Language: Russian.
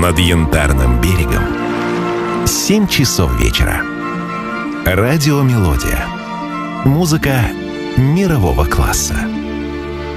над Янтарным берегом. 7 часов вечера. Радио «Мелодия». Музыка мирового класса.